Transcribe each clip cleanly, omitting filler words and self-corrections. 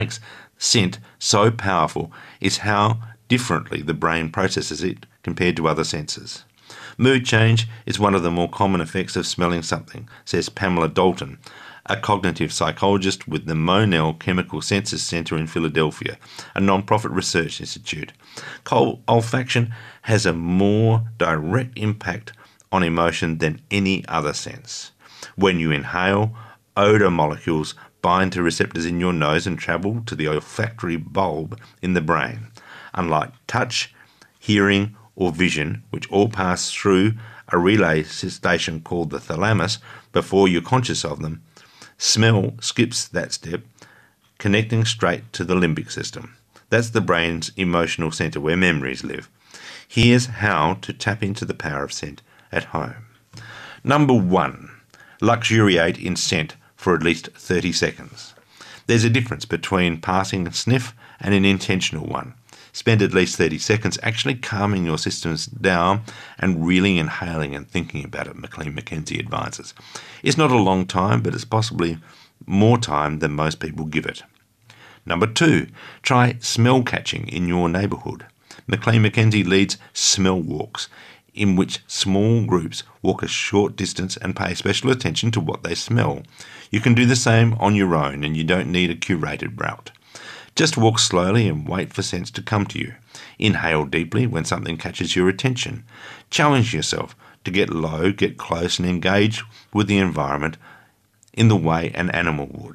makes scent so powerful is how differently the brain processes it compared to other senses. Mood change is one of the more common effects of smelling something, says Pamela Dalton, a cognitive psychologist with the Monell Chemical Senses Center in Philadelphia, a non-profit research institute. Olfaction has a more direct impact on emotion than any other sense. When you inhale, odour molecules bind to receptors in your nose and travel to the olfactory bulb in the brain. Unlike touch, hearing, or vision, which all pass through a relay station called the thalamus before you're conscious of them, smell skips that step, connecting straight to the limbic system. That's the brain's emotional centre where memories live. Here's how to tap into the power of scent at home. Number 1. Luxuriate in scent for at least 30 seconds. There's a difference between passing a sniff and an intentional one. Spend at least 30 seconds actually calming your systems down and really inhaling and thinking about it, McLean McKenzie advises. It's not a long time, but it's possibly more time than most people give it. Number 2, try smell catching in your neighbourhood. McLean McKenzie leads smell walks, in which small groups walk a short distance and pay special attention to what they smell. You can do the same on your own, and you don't need a curated route. Just walk slowly and wait for scents to come to you. Inhale deeply when something catches your attention. Challenge yourself to get low, get close, and engage with the environment in the way an animal would.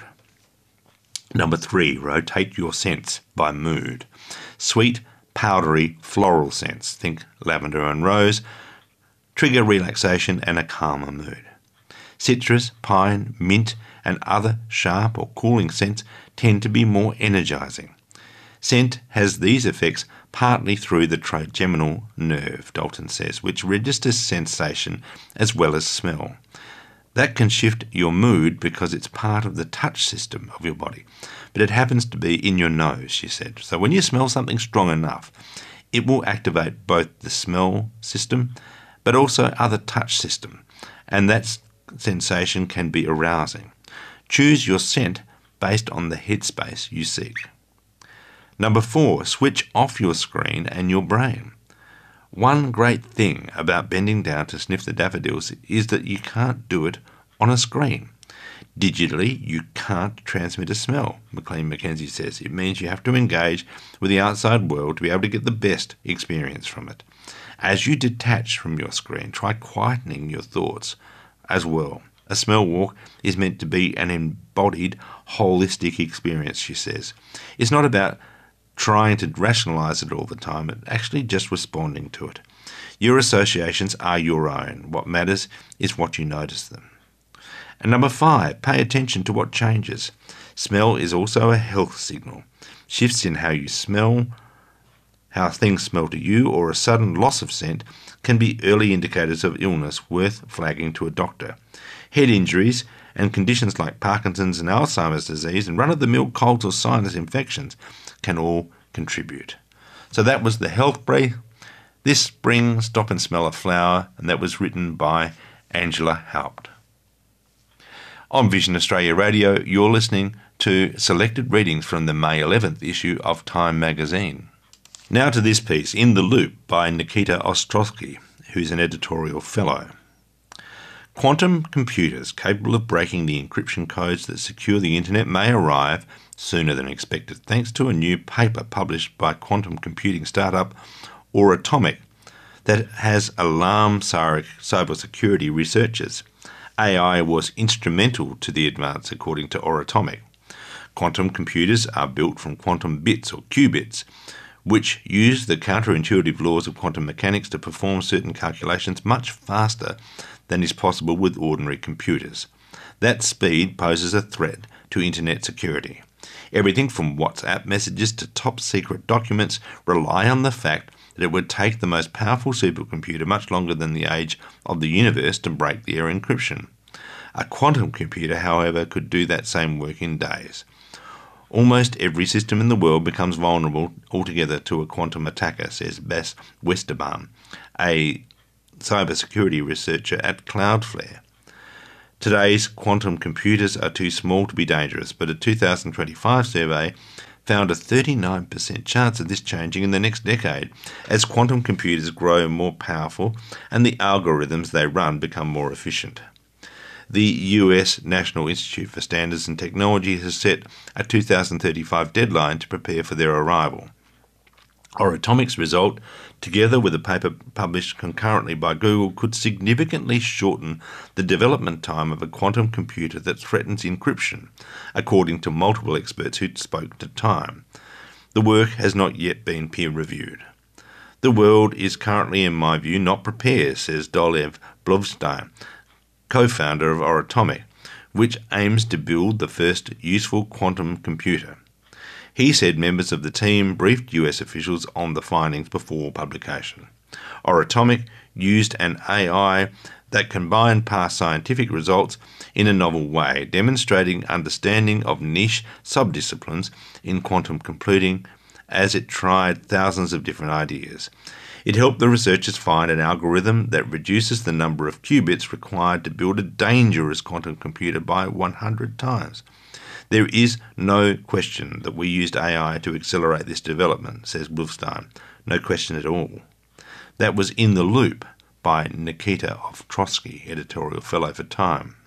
Number 3, rotate your scents by mood. Sweet, powdery, floral scents, think lavender and rose, trigger relaxation and a calmer mood. Citrus, pine, mint, and other sharp or cooling scents tend to be more energizing. Scent has these effects partly through the trigeminal nerve, Dalton says, which registers sensation as well as smell. That can shift your mood because it's part of the touch system of your body, but it happens to be in your nose, she said. So when you smell something strong enough, it will activate both the smell system but also other touch system, and that sensation can be arousing. Choose your scent based on the headspace you seek. Number 4, switch off your screen and your brain. One great thing about bending down to sniff the daffodils is that you can't do it on a screen. Digitally, you can't transmit a smell, McLean McKenzie says. It means you have to engage with the outside world to be able to get the best experience from it. As you detach from your screen, try quietening your thoughts as well. A smell walk is meant to be an embodied, holistic experience, she says. It's not about trying to rationalise it all the time, but actually just responding to it. Your associations are your own. What matters is what you notice them. And number 5, pay attention to what changes. Smell is also a health signal. Shifts in how you smell, how things smell to you, or a sudden loss of scent can be early indicators of illness worth flagging to a doctor. Head injuries and conditions like Parkinson's and Alzheimer's disease and run-of-the-mill colds or sinus infections can all contribute. So that was the health brief. This spring, stop and smell a flower, and that was written by Angela Haupt. On Vision Australia Radio, you're listening to selected readings from the May 11th issue of Time magazine. Now to this piece, In the Loop, by Nikita Ostrowski, who's an editorial fellow. Quantum computers capable of breaking the encryption codes that secure the internet may arrive sooner than expected, thanks to a new paper published by quantum computing startup Automic that has alarmed cybersecurity researchers. AI was instrumental to the advance, according to Automic. Quantum computers are built from quantum bits or qubits, which use the counterintuitive laws of quantum mechanics to perform certain calculations much faster than is possible with ordinary computers. That speed poses a threat to internet security. Everything from WhatsApp messages to top-secret documents rely on the fact that it would take the most powerful supercomputer much longer than the age of the universe to break their encryption. A quantum computer, however, could do that same work in days. Almost every system in the world becomes vulnerable altogether to a quantum attacker, says Bas Westerbaum, a cybersecurity researcher at Cloudflare. Today's quantum computers are too small to be dangerous, but a 2025 survey found a 39% chance of this changing in the next decade as quantum computers grow more powerful and the algorithms they run become more efficient. The US National Institute for Standards and Technology has set a 2035 deadline to prepare for their arrival. Oratomic's result, together with a paper published concurrently by Google, could significantly shorten the development time of a quantum computer that threatens encryption, according to multiple experts who spoke to Time. The work has not yet been peer-reviewed. The world is currently, in my view, not prepared, says Dolev Blovstein, co-founder of Oratomic, which aims to build the first useful quantum computer. He said members of the team briefed US officials on the findings before publication. Oratomic used an AI that combined past scientific results in a novel way, demonstrating understanding of niche subdisciplines in quantum computing as it tried thousands of different ideas. It helped the researchers find an algorithm that reduces the number of qubits required to build a dangerous quantum computer by 100 times. There is no question that we used AI to accelerate this development, says Wolfstein. No question at all. That was In the Loop by Nikita Ostrovsky, editorial fellow for Time.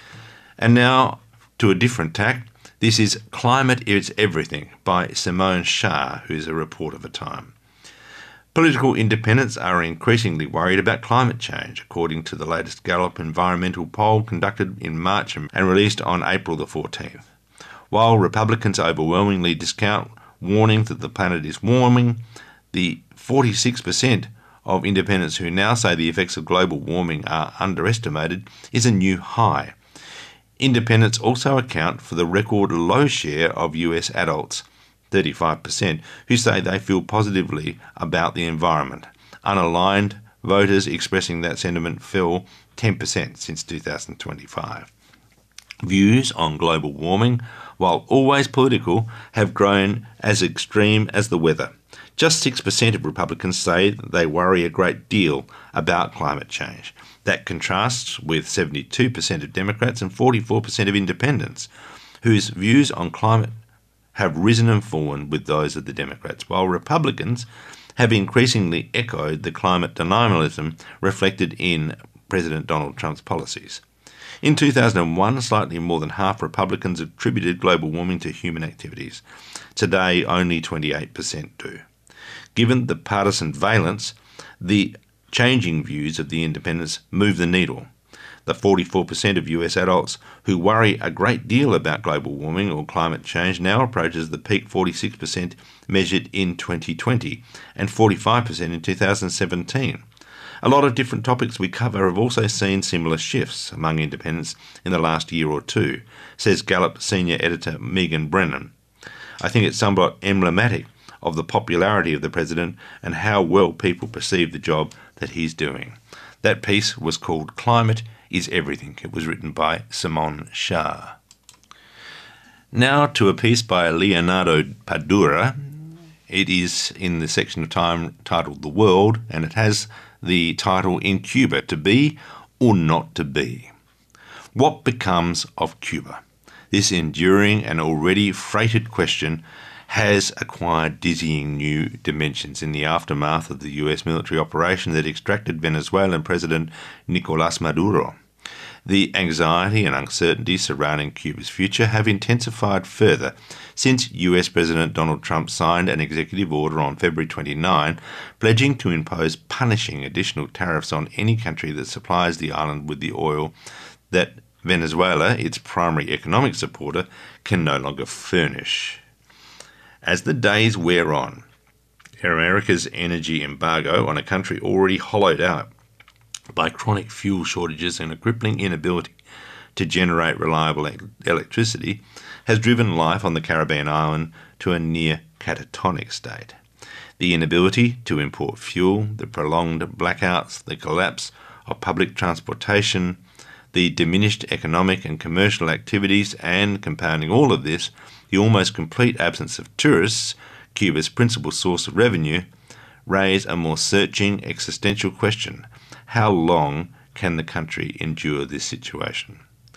And now to a different tack. This is Climate is Everything by Simone Shah, who is a reporter for Time. Political independents are increasingly worried about climate change, according to the latest Gallup environmental poll conducted in March and released on April the 14th. While Republicans overwhelmingly discount warnings that the planet is warming, the 46% of independents who now say the effects of global warming are underestimated is a new high. Independents also account for the record low share of US adults, 35%, who say they feel positively about the environment. Unaligned voters expressing that sentiment fell 10% since 2025. Views on global warming, while always political, have grown as extreme as the weather. Just 6% of Republicans say they worry a great deal about climate change. That contrasts with 72% of Democrats and 44% of independents, whose views on climate have risen and fallen with those of the Democrats, while Republicans have increasingly echoed the climate denialism reflected in President Donald Trump's policies. In 2001, slightly more than half Republicans attributed global warming to human activities. Today, only 28% do. Given the partisan valence, the changing views of the independents move the needle. The 44% of US adults who worry a great deal about global warming or climate change now approaches the peak 46% measured in 2020 and 45% in 2017. A lot of different topics we cover have also seen similar shifts among independents in the last year or two, says Gallup senior editor Megan Brennan. I think it's somewhat emblematic of the popularity of the president and how well people perceive the job that he's doing. That piece was called Climate is Everything. It was written by Simone Shah. Now to a piece by Leonardo Padura. It is in the section of Time titled The World, and it has the title In Cuba, To Be or Not to Be. What becomes of Cuba? This enduring and already freighted question has acquired dizzying new dimensions in the aftermath of the US military operation that extracted Venezuelan President Nicolás Maduro. The anxiety and uncertainty surrounding Cuba's future have intensified further since US President Donald Trump signed an executive order on February 29, pledging to impose punishing additional tariffs on any country that supplies the island with the oil that Venezuela, its primary economic supporter, can no longer furnish. As the days wear on, America's energy embargo on a country already hollowed out by chronic fuel shortages and a crippling inability to generate reliable electricity has driven life on the Caribbean island to a near catatonic state. The inability to import fuel, the prolonged blackouts, the collapse of public transportation, the diminished economic and commercial activities, and, compounding all of this, the almost complete absence of tourists, Cuba's principal source of revenue, raise a more searching existential question. How long can the country endure this situation?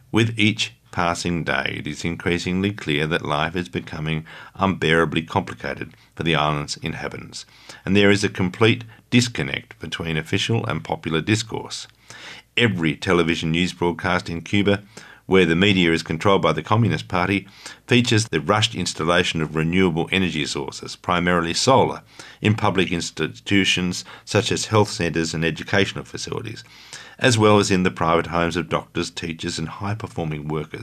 With each passing day, it is increasingly clear that life is becoming unbearably complicated for the island's inhabitants, and there is a complete disconnect between official and popular discourse. Every television news broadcast in Cuba, where the media is controlled by the Communist Party, features the rushed installation of renewable energy sources, primarily solar, in public institutions such as health centres and educational facilities, as well as in the private homes of doctors, teachers and high-performing workers.